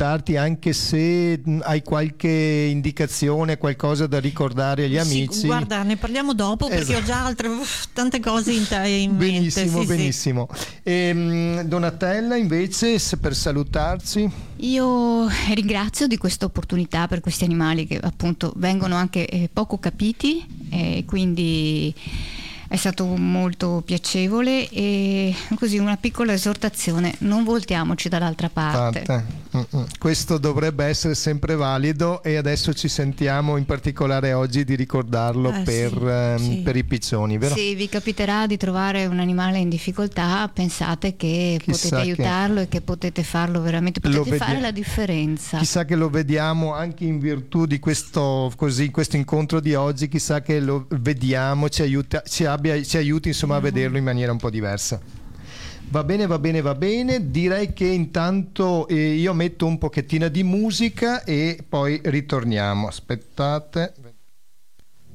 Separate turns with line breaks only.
salutarti, anche se hai qualche indicazione, qualcosa da ricordare agli amici.
Sì, guarda, ne parliamo dopo, perché ho già tante cose in
benissimo,
mente.
Benissimo. Donatella, invece, per salutarci.
Io ringrazio di questa opportunità per questi animali che appunto vengono anche poco capiti, quindi è stato molto piacevole, e così una piccola esortazione: non voltiamoci dall'altra parte.
Questo dovrebbe essere sempre valido, e adesso ci sentiamo in particolare oggi di ricordarlo per i piccioni, vero?
Se vi capiterà di trovare un animale in difficoltà, pensate che potete aiutarlo e che potete farlo veramente, potete fare la differenza.
Chissà che lo vediamo anche in virtù di questo incontro di oggi, chissà che lo vediamo, ci aiuti insomma a vederlo in maniera un po' diversa. Va bene, direi che intanto io metto un pochettino di musica e poi ritorniamo. Aspettate.